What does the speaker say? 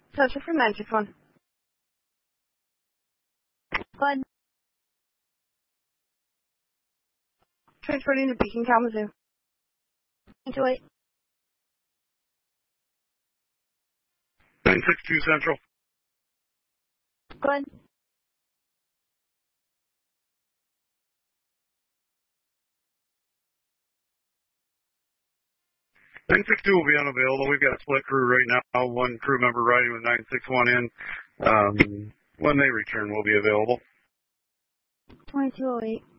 Sasha from 961. Go ahead. Transporting to Beacon, Kalamazoo. 928. 962 Central. Go ahead. Nine six two will be unavailable. We've got a split crew right now. One crew member riding with 961 in. When they return, we'll be available. 2208.